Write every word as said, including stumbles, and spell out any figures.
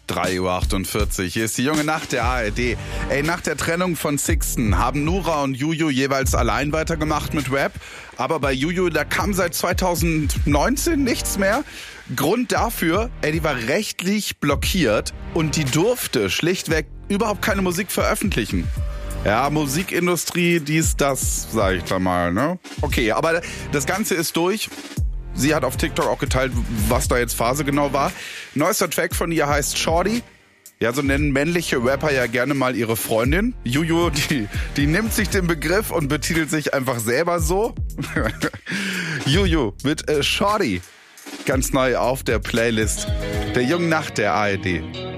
drei Uhr achtundvierzig, hier ist die junge Nacht der A R D. Ey, nach der Trennung von Sixten haben Nura und Juju jeweils allein weitergemacht mit Rap. Aber bei Juju, da kam seit zweitausendneunzehn nichts mehr. Grund dafür, ey, die war rechtlich blockiert und die durfte schlichtweg überhaupt keine Musik veröffentlichen. Ja, Musikindustrie, dies, das, sag ich da mal, ne? Okay, aber das Ganze ist durch. Sie hat auf TikTok auch geteilt, was da jetzt Phase genau war. Neuester Track von ihr heißt Shorty. Ja, so nennen männliche Rapper ja gerne mal ihre Freundin. Juju, die, die nimmt sich den Begriff und betitelt sich einfach selber so. Juju mit äh, Shorty. Ganz neu auf der Playlist der jungen Nacht der A R D.